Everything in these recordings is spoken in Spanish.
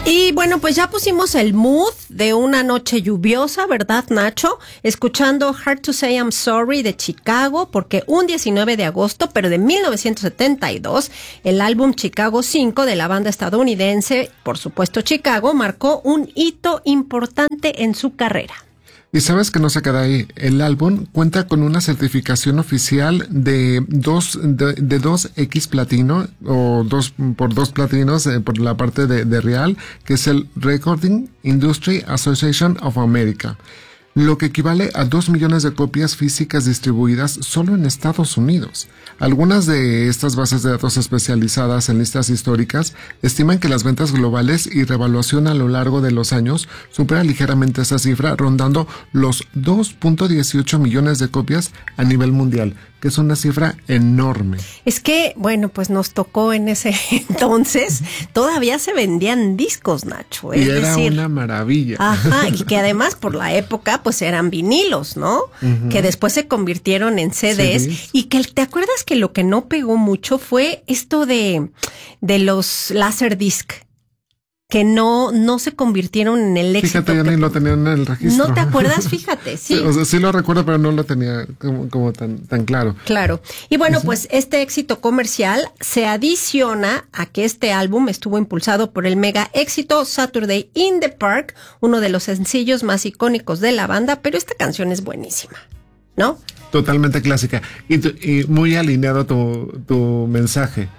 Y bueno, pues ya pusimos el mood de una noche lluviosa, ¿verdad, Nacho? Escuchando Hard to Say I'm Sorry de Chicago, porque un 19 de agosto, pero de 1972, el álbum Chicago 5 de la banda estadounidense, por supuesto Chicago, marcó un hito importante en su carrera. Y sabes que no se queda ahí. El álbum cuenta con una certificación oficial de 2X platino, o 2x2 platinos por la parte de Real, que es el Recording Industry Association of America, lo que equivale a 2 millones de copias físicas distribuidas solo en Estados Unidos. Algunas de estas bases de datos especializadas en listas históricas estiman que las ventas globales y revaluación a lo largo de los años supera ligeramente esa cifra, rondando los 2.18 millones de copias a nivel mundial, que es una cifra enorme. Es que, bueno, pues nos tocó en ese entonces, todavía se vendían discos, Nacho. Y era una maravilla. Ajá, y que además por la época pues eran vinilos, ¿no? Uh-huh. Que después se convirtieron en CDs. Y que, ¿te acuerdas que lo que no pegó mucho fue esto de los Laserdisc? Que no se convirtieron en el éxito. Fíjate, ya ni lo tenían en el registro. ¿No te acuerdas? Fíjate, sí. O sea, sí lo recuerdo, pero no lo tenía como tan claro. Claro. Y bueno, pues este éxito comercial se adiciona a que este álbum estuvo impulsado por el mega éxito Saturday in the Park, uno de los sencillos más icónicos de la banda, pero esta canción es buenísima, ¿no? Totalmente clásica. Y muy alineado tu mensaje.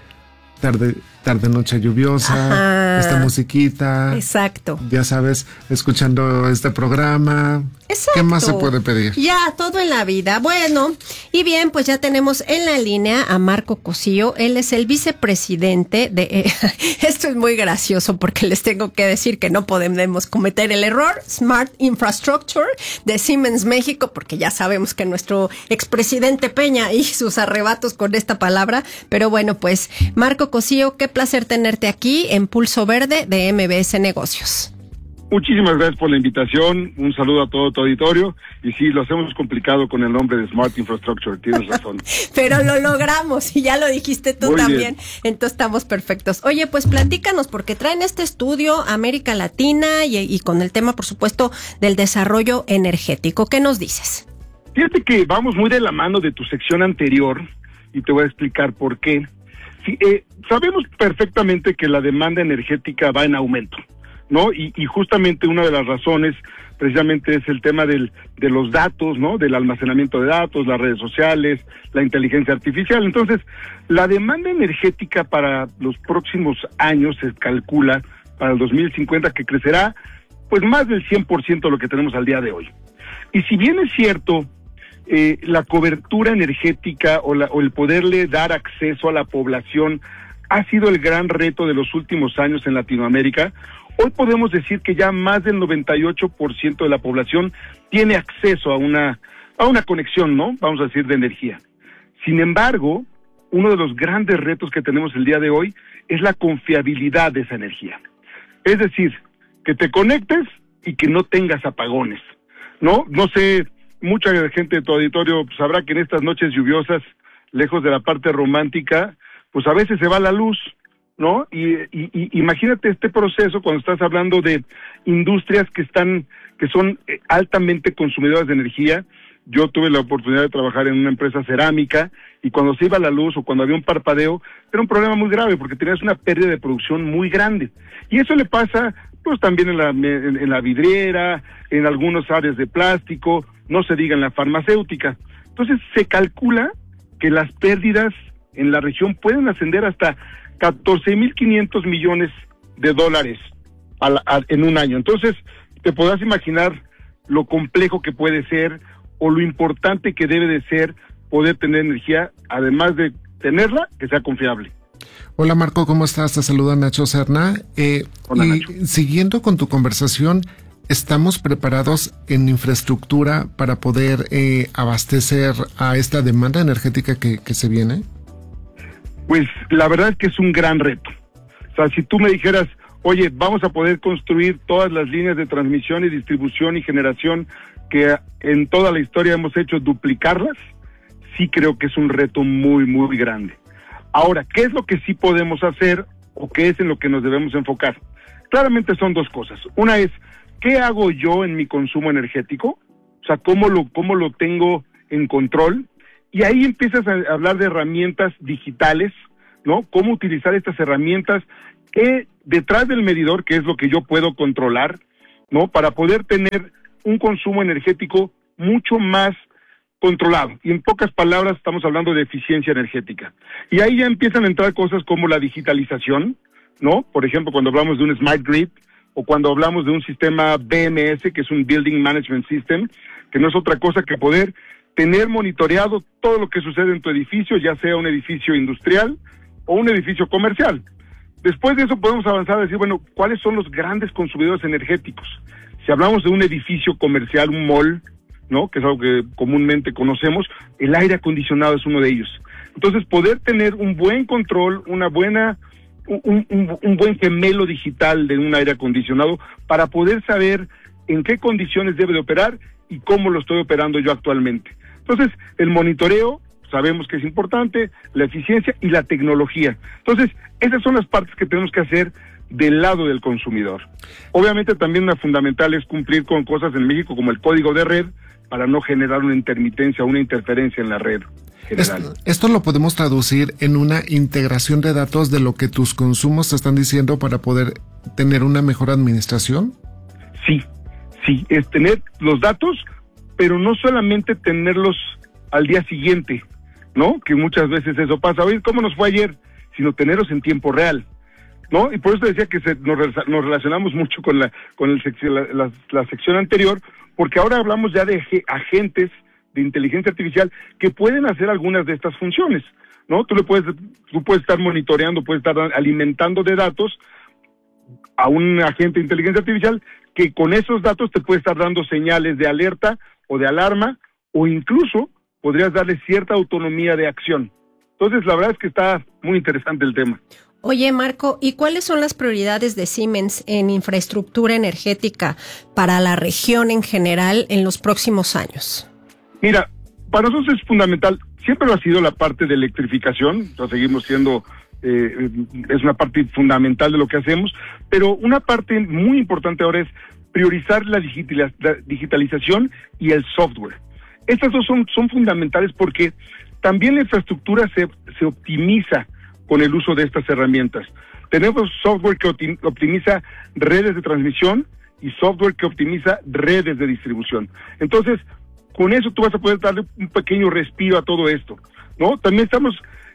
Tarde, noche lluviosa, ajá, esta musiquita. Exacto. Ya sabes, escuchando este programa. Exacto. ¿Qué más se puede pedir? Ya, todo en la vida. Bueno, y bien, pues ya tenemos en la línea a Marco Cosío. Él es el vicepresidente de... Esto es muy gracioso porque les tengo que decir que no podemos cometer el error. Smart Infrastructure de Siemens México, porque ya sabemos que nuestro expresidente Peña y sus arrebatos con esta palabra. Pero bueno, pues Marco Cosío, qué placer tenerte aquí en Pulso Verde de MBS Negocios. Muchísimas gracias por la invitación, un saludo a todo tu auditorio, y sí, lo hacemos complicado con el nombre de Smart Infrastructure, tienes razón. Pero lo logramos, y ya lo dijiste tú muy también, bien. Entonces estamos perfectos. Oye, pues platícanos, porque traen este estudio América Latina y con el tema, por supuesto, del desarrollo energético. ¿Qué nos dices? Fíjate que vamos muy de la mano de tu sección anterior, y te voy a explicar por qué. Sí, sabemos perfectamente que la demanda energética va en aumento, ¿no? Y justamente una de las razones precisamente es el tema de los datos, ¿no? Del almacenamiento de datos, las redes sociales, la inteligencia artificial. Entonces, la demanda energética para los próximos años se calcula para el 2050 que crecerá pues más del 100% de lo que tenemos al día de hoy. Y si bien es cierto, la cobertura energética o el poderle dar acceso a la población ha sido el gran reto de los últimos años en Latinoamérica, hoy podemos decir que ya más del 98% de la población tiene acceso a una conexión, ¿no? Vamos a decir, de energía. Sin embargo, uno de los grandes retos que tenemos el día de hoy es la confiabilidad de esa energía. Es decir, que te conectes y que no tengas apagones, ¿no? No sé, mucha gente de tu auditorio sabrá que en estas noches lluviosas, lejos de la parte romántica, pues a veces se va la luz, ¿no? Y imagínate este proceso cuando estás hablando de industrias que son altamente consumidoras de energía. Yo tuve la oportunidad de trabajar en una empresa cerámica y cuando se iba la luz o cuando había un parpadeo, era un problema muy grave porque tenías una pérdida de producción muy grande. Y eso le pasa pues también en la vidriera, en algunas áreas de plástico, no se diga en la farmacéutica. Entonces se calcula que las pérdidas en la región pueden ascender hasta 14,500 millones de dólares en un año. Entonces, te podrás imaginar lo complejo que puede ser o lo importante que debe de ser poder tener energía, además de tenerla, que sea confiable. Hola Marco, ¿cómo estás? Te saluda Nacho Serna. Hola Nacho. Siguiendo con tu conversación, ¿estamos preparados en infraestructura para poder abastecer a esta demanda energética que se viene? Pues la verdad es que es un gran reto. O sea, si tú me dijeras, oye, vamos a poder construir todas las líneas de transmisión y distribución y generación que en toda la historia hemos hecho, duplicarlas, sí creo que es un reto muy, muy grande. Ahora, ¿qué es lo que sí podemos hacer o qué es en lo que nos debemos enfocar? Claramente son dos cosas. Una es, ¿qué hago yo en mi consumo energético? O sea, ¿cómo lo tengo en control? Y ahí empiezas a hablar de herramientas digitales, ¿no? Cómo utilizar estas herramientas que detrás del medidor, que es lo que yo puedo controlar, ¿no? Para poder tener un consumo energético mucho más controlado. Y en pocas palabras estamos hablando de eficiencia energética. Y ahí ya empiezan a entrar cosas como la digitalización, ¿no? Por ejemplo, cuando hablamos de un Smart Grid, o cuando hablamos de un sistema BMS, que es un Building Management System, que no es otra cosa que poder tener monitoreado todo lo que sucede en tu edificio, ya sea un edificio industrial o un edificio comercial. Después de eso podemos avanzar a decir, bueno, ¿cuáles son los grandes consumidores energéticos? Si hablamos de un edificio comercial, un mall, ¿no? Que es algo que comúnmente conocemos, el aire acondicionado es uno de ellos. Entonces, poder tener un buen control, un buen gemelo digital de un aire acondicionado para poder saber en qué condiciones debe de operar y cómo lo estoy operando yo actualmente. Entonces, el monitoreo, sabemos que es importante, la eficiencia y la tecnología. Entonces, esas son las partes que tenemos que hacer del lado del consumidor. Obviamente también una fundamental es cumplir con cosas en México como el código de red para no generar una intermitencia o una interferencia en la red general. Esto lo podemos traducir en una integración de datos de lo que tus consumos te están diciendo para poder tener una mejor administración. Sí, es tener los datos, pero no solamente tenerlos al día siguiente, ¿no? Que muchas veces eso pasa. Oye, ¿cómo nos fue ayer? Sino tenerlos en tiempo real, ¿no? Y por eso decía que nos relacionamos mucho con la sección anterior, porque ahora hablamos ya de agentes de inteligencia artificial que pueden hacer algunas de estas funciones, ¿no? Tú puedes estar monitoreando, puedes estar alimentando de datos a un agente de inteligencia artificial que con esos datos te puede estar dando señales de alerta o de alarma, o incluso podrías darle cierta autonomía de acción. Entonces, la verdad es que está muy interesante el tema. Oye, Marco, ¿y cuáles son las prioridades de Siemens en infraestructura energética para la región en general en los próximos años? Mira, para nosotros es fundamental, siempre lo ha sido la parte de electrificación, o sea, seguimos siendo, es una parte fundamental de lo que hacemos, pero una parte muy importante ahora es priorizar la digitalización y el software. Estas dos son fundamentales porque también la infraestructura se optimiza con el uso de estas herramientas. Tenemos software que optimiza redes de transmisión y software que optimiza redes de distribución. Entonces, con eso tú vas a poder darle un pequeño respiro a todo esto, ¿no? También estamos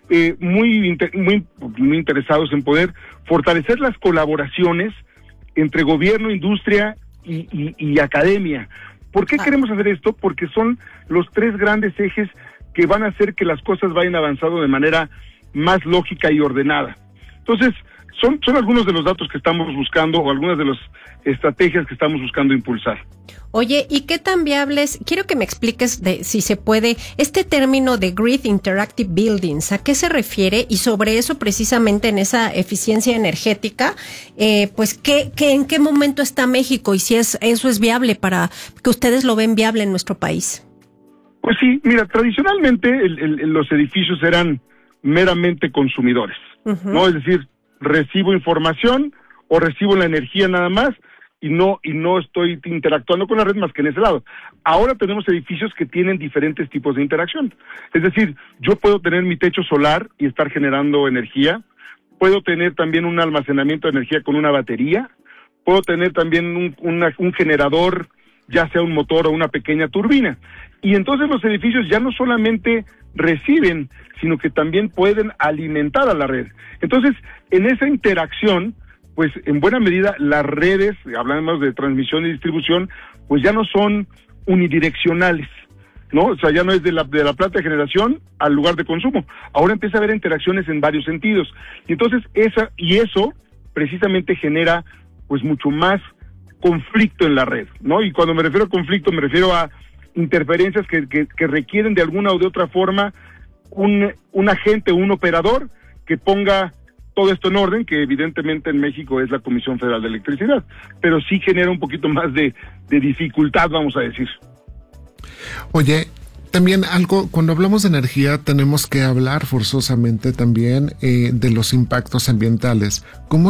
muy interesados en poder fortalecer las colaboraciones entre gobierno, industria y academia. ¿Por qué queremos hacer esto? Porque son los tres grandes ejes que van a hacer que las cosas vayan avanzando de manera más lógica y ordenada. Entonces, son algunos de los datos que estamos buscando o algunas de las estrategias que estamos buscando impulsar. Oye, ¿y qué tan viables? Quiero que me expliques, si se puede, este término de Grid Interactive Buildings, ¿a qué se refiere? Y sobre eso, precisamente en esa eficiencia energética, pues, ¿en qué momento está México? Y si eso es viable para que ustedes lo ven viable en nuestro país. Pues sí, mira, tradicionalmente los edificios eran meramente consumidores, ¿no? Es decir, recibo información o recibo la energía nada más y no estoy interactuando con la red más que en ese lado. Ahora tenemos edificios que tienen diferentes tipos de interacción. Es decir, yo puedo tener mi techo solar y estar generando energía, puedo tener también un almacenamiento de energía con una batería, puedo tener también un generador, ya sea un motor o una pequeña turbina. Y entonces los edificios ya no solamente reciben, sino que también pueden alimentar a la red. Entonces, en esa interacción, pues en buena medida las redes, hablamos de transmisión y distribución, pues ya no son unidireccionales, ¿no? O sea, ya no es de la planta de generación al lugar de consumo. Ahora empieza a haber interacciones en varios sentidos. Y entonces eso precisamente genera pues mucho más conflicto en la red, ¿no? Y cuando me refiero a conflicto, me refiero a interferencias que requieren de alguna o de otra forma un agente o un operador que ponga todo esto en orden, que evidentemente en México es la Comisión Federal de Electricidad, pero sí genera un poquito más de dificultad, vamos a decir. Oye, también algo, cuando hablamos de energía, tenemos que hablar forzosamente también de los impactos ambientales.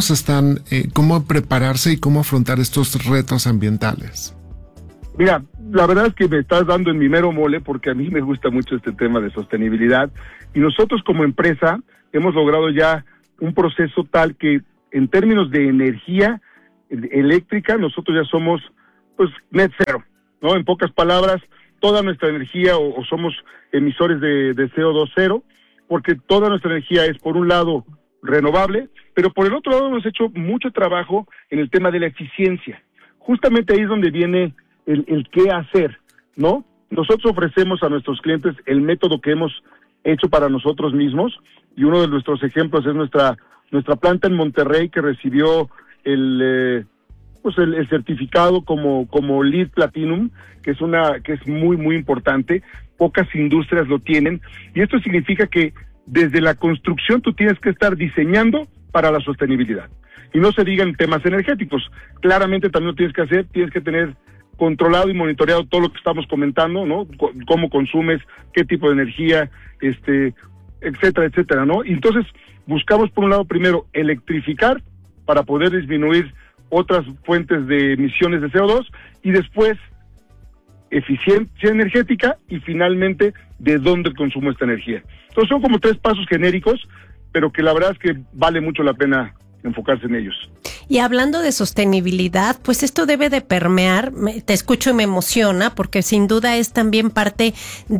¿Cómo prepararse y cómo afrontar estos retos ambientales? Mira, la verdad es que me estás dando en mi mero mole, porque a mí me gusta mucho este tema de sostenibilidad, y nosotros como empresa hemos logrado ya un proceso tal que en términos de energía eléctrica nosotros ya somos pues net cero, ¿no? En pocas palabras, toda nuestra energía o somos emisores de CO2 cero, porque toda nuestra energía es, por un lado, renovable, pero por el otro lado hemos hecho mucho trabajo en el tema de la eficiencia. Justamente ahí es donde viene el qué hacer, ¿no? Nosotros ofrecemos a nuestros clientes el método que hemos hecho para nosotros mismos, y uno de nuestros ejemplos es nuestra planta en Monterrey, que recibió el certificado como LEED Platinum, que es muy, muy importante. Pocas industrias lo tienen, y esto significa que desde la construcción tú tienes que estar diseñando para la sostenibilidad. Y no se digan temas energéticos. Claramente también lo tienes que hacer, tienes que tener controlado y monitoreado todo lo que estamos comentando, ¿no? Cómo consumes, qué tipo de energía, etcétera, etcétera, ¿no? Y entonces buscamos, por un lado, primero electrificar para poder disminuir otras fuentes de emisiones de CO2, y después eficiencia energética, y finalmente de dónde consumo esta energía. Entonces son como 3 pasos genéricos, pero que la verdad es que vale mucho la pena enfocarse en ellos. Y hablando de sostenibilidad, pues esto debe de permear, te escucho y me emociona, porque sin duda es también parte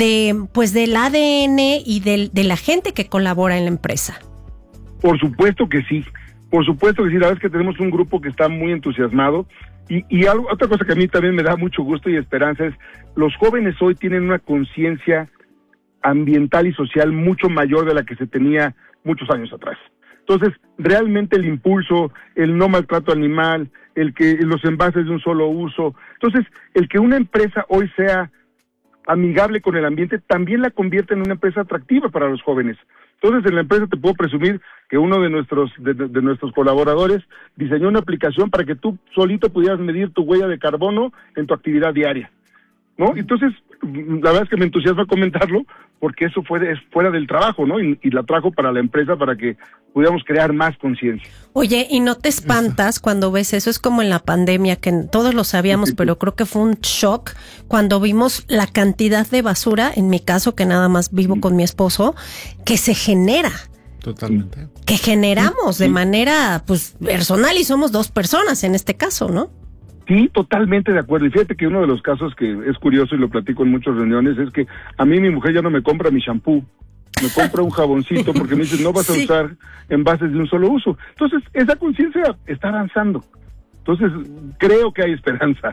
del ADN y de la gente que colabora en la empresa. Por supuesto que sí, la verdad es que tenemos un grupo que está muy entusiasmado, y otra cosa que a mí también me da mucho gusto y esperanza es, los jóvenes hoy tienen una conciencia ambiental y social mucho mayor de la que se tenía muchos años atrás. Entonces, realmente el impulso, el no maltrato animal, los envases de un solo uso. Entonces, el que una empresa hoy sea amigable con el ambiente también la convierte en una empresa atractiva para los jóvenes. Entonces, en la empresa te puedo presumir que uno de nuestros colaboradores diseñó una aplicación para que tú solito pudieras medir tu huella de carbono en tu actividad diaria, ¿no? Entonces, la verdad es que me entusiasma comentarlo, porque eso es fuera del trabajo, ¿no? Y la trajo para la empresa para que pudiéramos crear más conciencia. Oye, ¿y no te espantas cuando ves eso? Es como en la pandemia, que todos lo sabíamos, pero creo que fue un shock cuando vimos la cantidad de basura, en mi caso, que nada más vivo con mi esposo, que se genera. Totalmente. Que generamos de manera pues personal, y somos 2 personas en este caso, ¿no? Sí, totalmente de acuerdo. Y fíjate que uno de los casos que es curioso y lo platico en muchas reuniones es que a mí mi mujer ya no me compra mi shampoo, me compra un jaboncito porque me dice no vas a usar envases de un solo uso. Entonces esa conciencia está avanzando. Entonces creo que hay esperanza.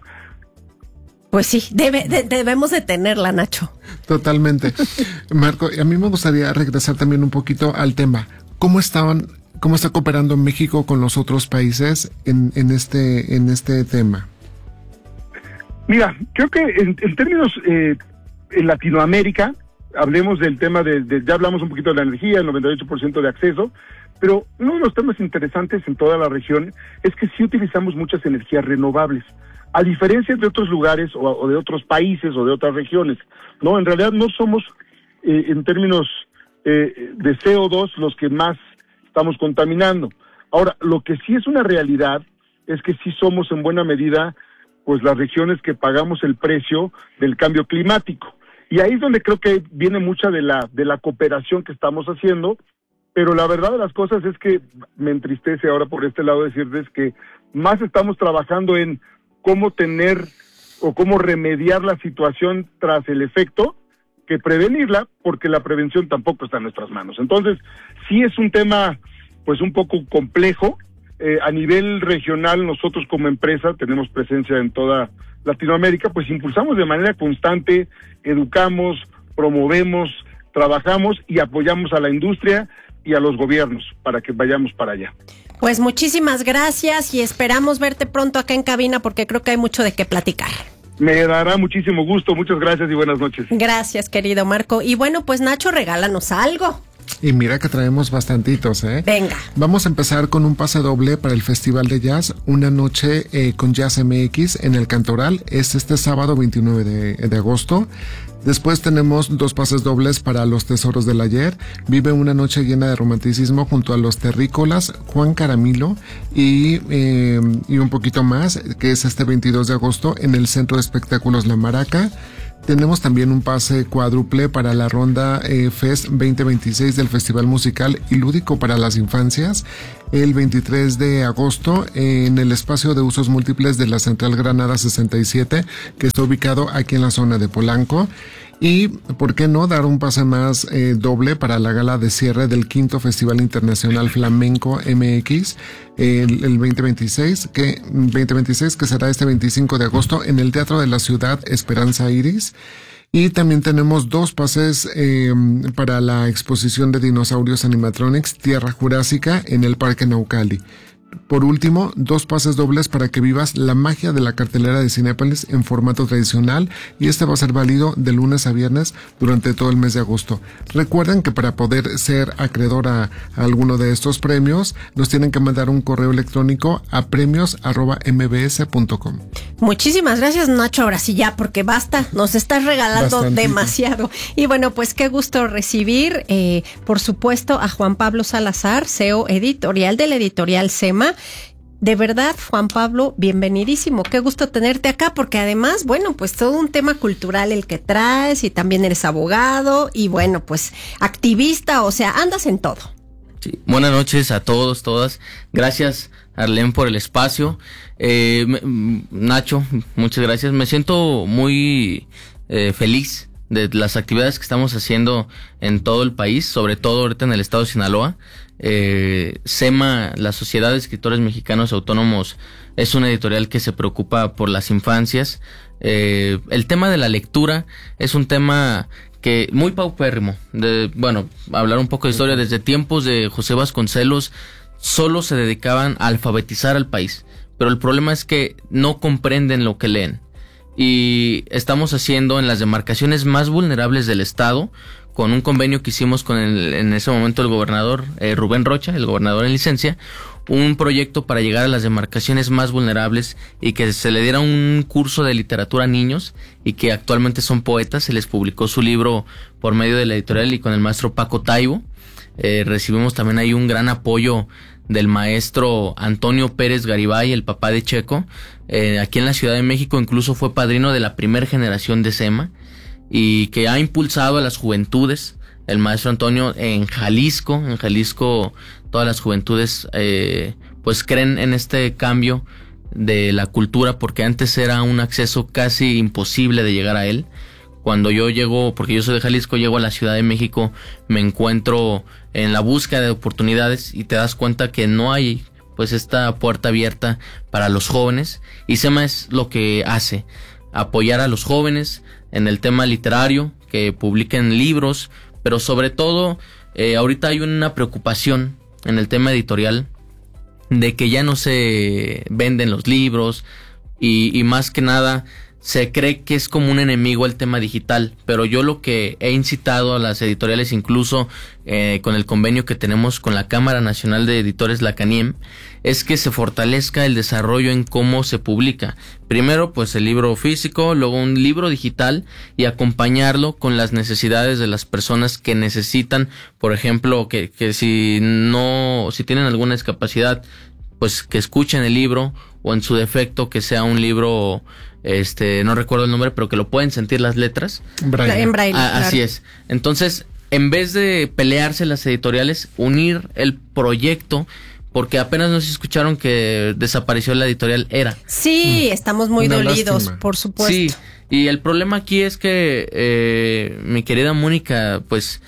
Pues sí, debemos de tenerla, Nacho. Totalmente. Marco, a mí me gustaría regresar también un poquito al tema. ¿Cómo está cooperando México con los otros países en este tema? Mira, creo que en términos en Latinoamérica, hablemos del tema ya hablamos un poquito de la energía, el 98% de acceso, pero uno de los temas interesantes en toda la región es que sí utilizamos muchas energías renovables, a diferencia de otros lugares o de otros países o de otras regiones, ¿no? En realidad no somos, en términos de CO2, los que más estamos contaminando. Ahora, lo que sí es una realidad es que sí somos en buena medida pues las regiones que pagamos el precio del cambio climático. Y ahí es donde creo que viene mucha de la cooperación que estamos haciendo, pero la verdad de las cosas es que me entristece ahora por este lado decirles que más estamos trabajando en cómo tener o cómo remediar la situación tras el efecto que prevenirla, porque la prevención tampoco está en nuestras manos. Entonces, sí es un tema pues un poco complejo. A nivel regional, nosotros como empresa tenemos presencia en toda Latinoamérica, pues impulsamos de manera constante, educamos, promovemos, trabajamos y apoyamos a la industria y a los gobiernos para que vayamos para allá. Pues muchísimas gracias y esperamos verte pronto acá en cabina, porque creo que hay mucho de qué platicar. Me dará muchísimo gusto, muchas gracias y buenas noches. Gracias, querido Marco. Y bueno, pues Nacho, regálanos algo. Y mira que traemos bastantitos, ¿eh? Venga. Vamos a empezar con un pase doble para el Festival de Jazz, una noche con Jazz MX en el Cantoral. Es este sábado 29 de agosto. Después tenemos 2 pases dobles para Los Tesoros del Ayer. Vive una noche llena de romanticismo junto a Los Terrícolas, Juan Caramilo y un poquito más, que es este 22 de agosto en el Centro de Espectáculos La Maraca. Tenemos también un pase cuádruple para la ronda Fest 2026 del Festival Musical y Lúdico para las Infancias, el 23 de agosto en el espacio de usos múltiples de la Central Granada 67, que está ubicado aquí en la zona de Polanco. Y, ¿por qué no dar un pase más doble para la gala de cierre del 5º Festival Internacional Flamenco MX, el 2026, que será este 25 de agosto en el Teatro de la Ciudad Esperanza Iris? Y también tenemos 2 pases para la exposición de dinosaurios animatronics Tierra Jurásica en el Parque Naucali. Por último, 2 pases dobles para que vivas la magia de la cartelera de Cinépolis en formato tradicional, y este va a ser válido de lunes a viernes durante todo el mes de agosto. Recuerden que para poder ser acreedor a alguno de estos premios, nos tienen que mandar un correo electrónico a premios@mbs.com. Muchísimas gracias, Nacho. Ahora sí ya, porque basta, nos estás regalando Bastantito. demasiado. Y bueno, pues qué gusto recibir, por supuesto, a Juan Pablo Salazar, CEO editorial de la editorial SEMA. De verdad, Juan Pablo, bienvenidísimo. Qué gusto tenerte acá, porque además, bueno, pues todo un tema cultural el que traes, y también eres abogado y bueno, pues activista, o sea, andas en todo. Sí. Buenas noches a todos, todas. Gracias, Arlene, por el espacio. Nacho, muchas gracias. Me siento muy feliz de las actividades que estamos haciendo en todo el país, sobre todo ahorita en el estado de Sinaloa. SEMA, la Sociedad de Escritores Mexicanos Autónomos, es una editorial que se preocupa por las infancias. El tema de la lectura es un tema que muy paupérrimo. Bueno, hablar un poco de historia. Desde tiempos de José Vasconcelos solo se dedicaban a alfabetizar al país, pero el problema es que no comprenden lo que leen. Y estamos haciendo en las demarcaciones más vulnerables del estado, con un convenio que hicimos con en ese momento el gobernador Rubén Rocha, el gobernador en licencia, un proyecto para llegar a las demarcaciones más vulnerables y que se le diera un curso de literatura a niños, y que actualmente son poetas. Se les publicó su libro por medio de la editorial y con el maestro Paco Taibo. Recibimos también ahí un gran apoyo del maestro Antonio Pérez Garibay, el papá de Checo, aquí en la Ciudad de México. Incluso fue padrino de la primera generación de SEMA, y que ha impulsado a las juventudes. El maestro Antonio en Jalisco todas las juventudes pues creen en este cambio de la cultura, porque antes era un acceso casi imposible de llegar a él. Cuando yo llego, porque yo soy de Jalisco, llego a la Ciudad de México, me encuentro en la búsqueda de oportunidades y te das cuenta que no hay pues esta puerta abierta para los jóvenes, y SEMA es lo que hace: apoyar a los jóvenes en el tema literario, que publiquen libros, pero sobre todo ahorita hay una preocupación en el tema editorial de que ya no se venden los libros, y más que nada se cree que es como un enemigo el tema digital. Pero yo lo que he incitado a las editoriales, incluso con el convenio que tenemos con la Cámara Nacional de Editores, la CANIEM, es que se fortalezca el desarrollo en cómo se publica. Primero, pues el libro físico, luego un libro digital, y acompañarlo con las necesidades de las personas que necesitan, por ejemplo, que si tienen alguna discapacidad, pues que escuchen el libro, o en su defecto que sea un libro, no recuerdo el nombre, pero que lo pueden sentir las letras. Braille. En braille, claro. Así es. Entonces, en vez de pelearse las editoriales, unir el proyecto, porque apenas nos escucharon que desapareció la editorial ERA. Sí, estamos muy Una dolidos, lástima. por supuesto. Sí, y el problema aquí es que mi querida Mónica, pues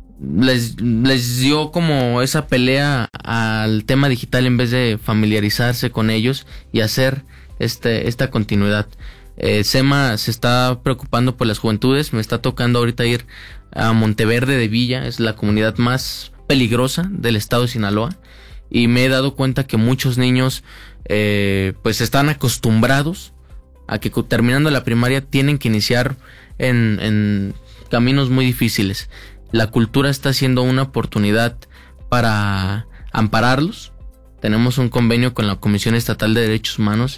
les dio como esa pelea al tema digital en vez de familiarizarse con ellos y hacer esta continuidad. SEMA se está preocupando por las juventudes. Me está tocando ahorita ir a Monteverde de Villa, es la comunidad más peligrosa del estado de Sinaloa, y me he dado cuenta que muchos niños pues están acostumbrados a que terminando la primaria tienen que iniciar en caminos muy difíciles. la cultura está siendo una oportunidad para ampararlos. Tenemos un convenio con la Comisión Estatal de Derechos Humanos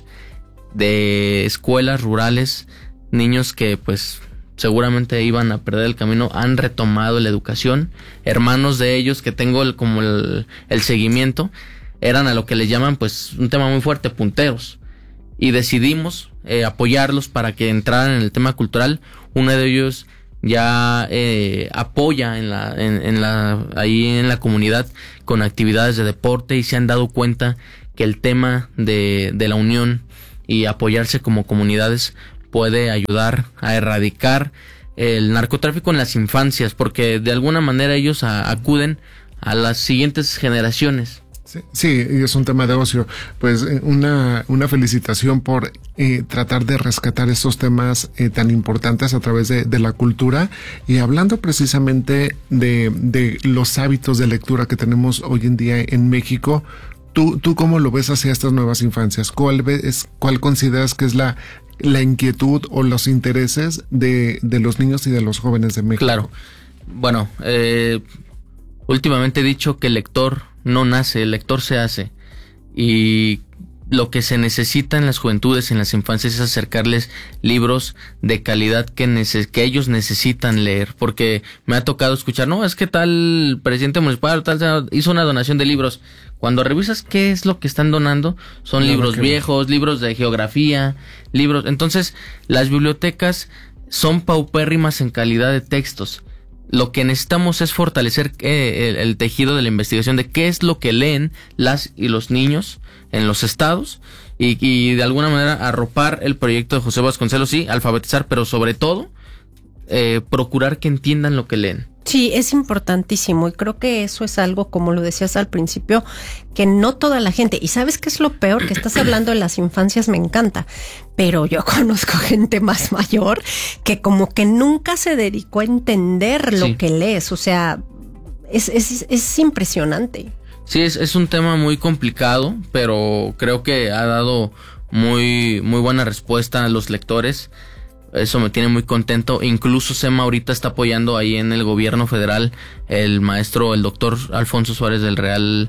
de escuelas rurales, niños que pues seguramente iban a perder el camino, han retomado la educación. Hermanos de ellos que tengo el seguimiento, eran a lo que les llaman pues un tema muy fuerte, punteros. Y decidimos apoyarlos para que entraran en el tema cultural. Uno de ellos ya apoya ahí en la comunidad con actividades de deporte y se han dado cuenta que el tema de la unión y apoyarse como comunidades puede ayudar a erradicar el narcotráfico en las infancias, porque de alguna manera ellos acuden a las siguientes generaciones. Sí, es un tema de ocio. Pues una felicitación por tratar de rescatar estos temas tan importantes a través de la cultura. Y hablando precisamente de los hábitos de lectura que tenemos hoy en día en México, ¿tú cómo lo ves hacia estas nuevas infancias? ¿Cuál consideras que es la inquietud o los intereses de los niños y de los jóvenes de México? Claro. Bueno, últimamente he dicho que el lector no nace, el lector se hace. Y lo que se necesita en las juventudes, en las infancias, es acercarles libros de calidad que ellos necesitan leer. Porque me ha tocado escuchar, no, es que tal presidente municipal tal hizo una donación de libros. Cuando revisas qué es lo que están donando, son libros viejos, libros de geografía, libros. Entonces, las bibliotecas son paupérrimas en calidad de textos. Lo que necesitamos es fortalecer el tejido de la investigación de qué es lo que leen las y los niños en los estados y de alguna manera arropar el proyecto de José Vasconcelos, sí, alfabetizar, pero sobre todo procurar que entiendan lo que leen. Sí, es importantísimo y creo que eso es algo, como lo decías al principio, que no toda la gente, y ¿sabes qué es lo peor? Que estás hablando de las infancias, me encanta, pero yo conozco gente más mayor que como que nunca se dedicó a entender lo que lees, o sea, es impresionante. Sí, es un tema muy complicado, pero creo que ha dado muy buena respuesta a los lectores. Eso me tiene muy contento. Incluso SEMA ahorita está apoyando ahí en el gobierno federal. El doctor Alfonso Suárez del Real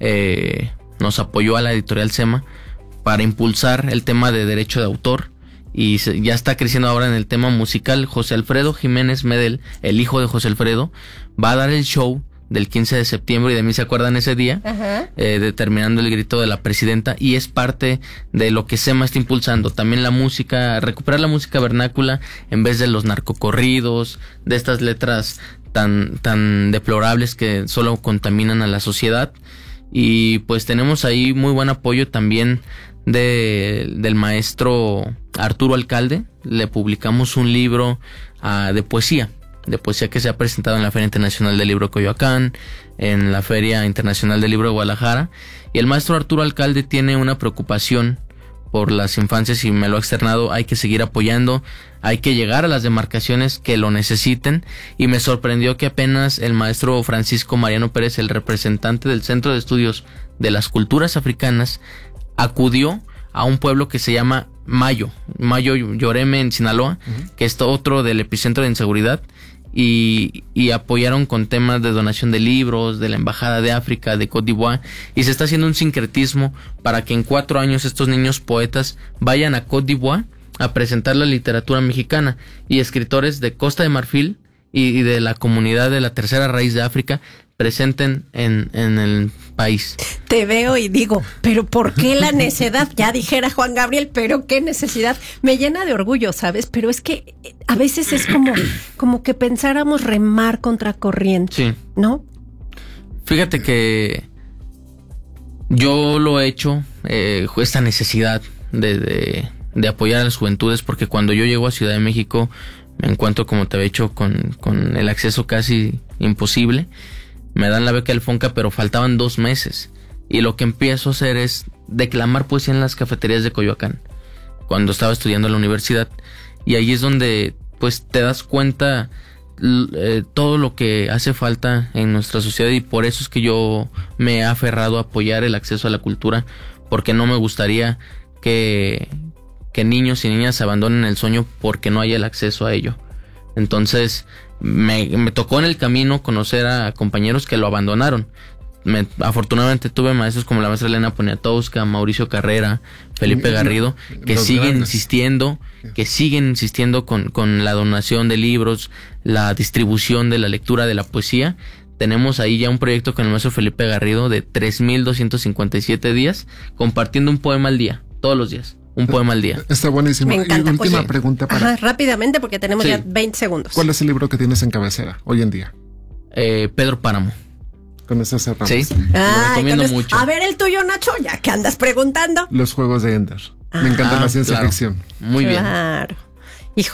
nos apoyó a la editorial SEMA para impulsar el tema de derecho de autor. Y ya está creciendo ahora en el tema musical. José Alfredo Jiménez Medel, el hijo de José Alfredo, va a dar el show del 15 de septiembre, y de mí se acuerdan ese día, determinando el grito de la presidenta, y es parte de lo que SEMA está impulsando. También la música, recuperar la música vernácula en vez de los narcocorridos, de estas letras tan deplorables que solo contaminan a la sociedad. Y pues tenemos ahí muy buen apoyo también del maestro Arturo Alcalde. Le publicamos un libro de poesía que se ha presentado en la Feria Internacional del Libro Coyoacán, en la Feria Internacional del Libro de Guadalajara, y el maestro Arturo Alcalde tiene una preocupación por las infancias y me lo ha externado. Hay que seguir apoyando, hay que llegar a las demarcaciones que lo necesiten, y me sorprendió que apenas el maestro Francisco Mariano Pérez, el representante del Centro de Estudios de las Culturas Africanas, acudió a un pueblo que se llama Mayo Lloreme en Sinaloa, que es otro del epicentro de inseguridad, y apoyaron con temas de donación de libros de la Embajada de África, de Côte d'Ivoire, y se está haciendo un sincretismo para que en 4 años estos niños poetas vayan a Côte d'Ivoire a presentar la literatura mexicana, y escritores de Costa de Marfil y de la comunidad de la tercera raíz de África presenten en el país. Te veo y digo, pero ¿por qué la necedad? Ya dijera Juan Gabriel, pero qué necesidad. Me llena de orgullo, ¿sabes? Pero es que a veces es como que pensáramos remar contra corriente, sí, ¿no? Fíjate que yo lo he hecho, esta necesidad de apoyar a las juventudes, porque cuando yo llego a Ciudad de México me encuentro, como te había dicho, con el acceso casi imposible. Me dan la beca del FONCA, pero faltaban 2 meses. Y lo que empiezo a hacer es declamar poesía en las cafeterías de Coyoacán, cuando estaba estudiando en la universidad. Y ahí es donde pues te das cuenta todo lo que hace falta en nuestra sociedad, y por eso es que yo me he aferrado a apoyar el acceso a la cultura, porque no me gustaría que niños y niñas abandonen el sueño porque no haya el acceso a ello. Entonces, me tocó en el camino conocer a compañeros que lo abandonaron. Afortunadamente tuve maestros como la maestra Elena Poniatowska, Mauricio Carrera, Felipe Garrido, que siguen insistiendo con la donación de libros, la distribución de la lectura de la poesía. Tenemos ahí ya un proyecto con el maestro Felipe Garrido de 3,257 días, compartiendo un poema al día, todos los días. Un poema al día. Está buenísimo. Me encanta. Y última pregunta para... Ajá, rápidamente, porque tenemos ya 20 segundos. ¿Cuál es el libro que tienes en cabecera hoy en día? Pedro Páramo. Con eso cerramos. Sí, lo recomiendo mucho. A ver el tuyo, Nacho, ya que andas preguntando. Los juegos de Ender. Me encanta la ciencia ficción. Muy bien. Claro.